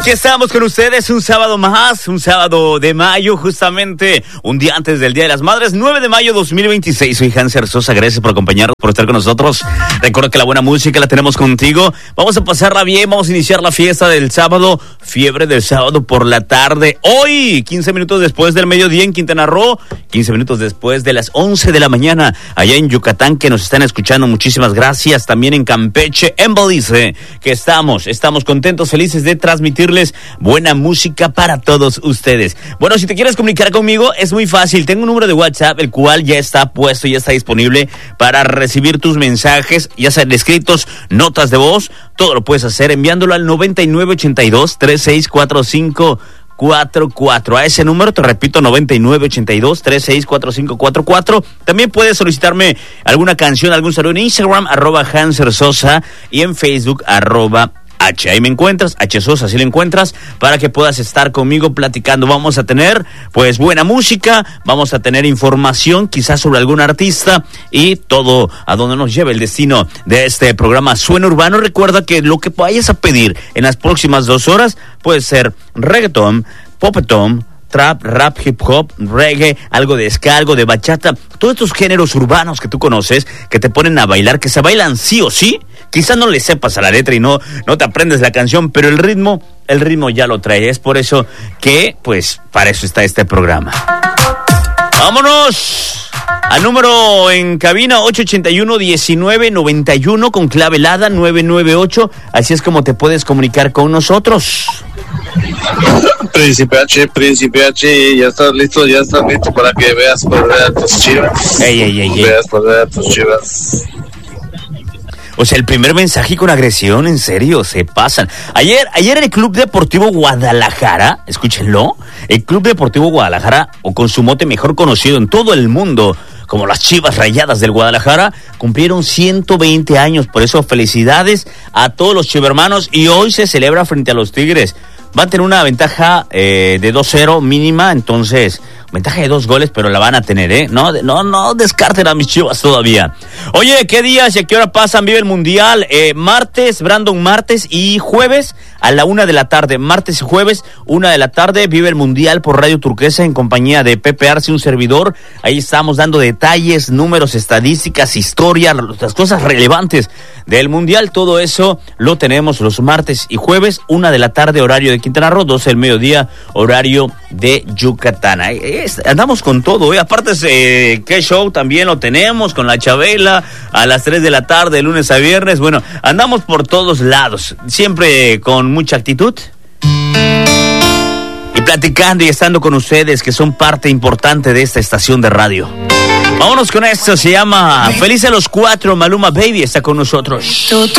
Aquí estamos con ustedes un sábado más, un sábado de mayo, justamente un día antes del Día de las Madres, 9 de mayo 2026. Soy Hanser Sosa, gracias por acompañarnos, por estar con nosotros. Recuerda que la buena música la tenemos contigo. Vamos a pasarla bien, vamos a iniciar la fiesta del sábado, fiebre del sábado por la tarde. Hoy, 15 minutos después del mediodía en Quintana Roo, 15 minutos después de las 11 de la mañana, allá en Yucatán, que nos están escuchando. Muchísimas gracias. También en Campeche, en Belice, que estamos contentos, felices de transmitir buena música para todos ustedes. Bueno, si te quieres comunicar conmigo, es muy fácil. Tengo un número de WhatsApp, el cual ya está puesto, ya está disponible para recibir tus mensajes, ya sean escritos, notas de voz. Todo lo puedes hacer enviándolo al 9982-364544. A ese número, te repito, 9982-364544. También puedes solicitarme alguna canción, algún saludo en Instagram, @HanserSosa, y en Facebook, H. Ahí me encuentras, H Sosa, así lo encuentras, para que puedas estar conmigo platicando. Vamos a tener, pues, buena música, vamos a tener información, quizás sobre algún artista, y todo a donde nos lleve el destino de este programa Suena Urbano. Recuerda que lo que vayas a pedir en las próximas 2 horas puede ser reggaetón, popetón, trap, rap, hip hop, reggae, algo de ska, algo de bachata, todos estos géneros urbanos que tú conoces, que te ponen a bailar, que se bailan sí o sí. Quizás no le sepas a la letra y no te aprendes la canción, pero el ritmo ya lo trae. Es por eso que, pues, para eso está este programa. ¡Vámonos! Al número en cabina 881-1991 con clave helada 998. Así es como te puedes comunicar con nosotros. Príncipe H, ya estás listo para que veas perder a tus Chivas. Veas perder a tus Chivas. O sea, el primer mensaje con agresión, en serio, se pasan. Ayer el Club Deportivo Guadalajara, escúchenlo, el Club Deportivo Guadalajara, o con su mote mejor conocido en todo el mundo como las Chivas Rayadas del Guadalajara, cumplieron 120 años. Por eso, felicidades a todos los chivermanos, y hoy se celebra frente a los Tigres. Va a tener una ventaja de 2-0 mínima, entonces ventaja de 2 goles, pero la van a tener, ¿eh? No descarten a mis Chivas todavía. Oye, ¿qué días y a qué hora pasan? Vive el Mundial. Martes, Brandon, martes y jueves a la 1 de la tarde. Martes y jueves, 1 de la tarde, vive el Mundial por Radio Turquesa en compañía de Pepe Arce, un servidor. Ahí estamos dando detalles, números, estadísticas, historia, las cosas relevantes del Mundial. Todo eso lo tenemos los martes y jueves, 1 de la tarde, horario de Quintana Roo, 12 del mediodía, horario de Yucatán. Andamos con todo, aparte qué show también lo tenemos con la Chabela a las 3 de la tarde, de lunes a viernes. Bueno, andamos por todos lados, siempre con mucha actitud y platicando y estando con ustedes, que son parte importante de esta estación de radio. Vámonos con esto, se llama Felices los 4, Maluma Baby está con nosotros.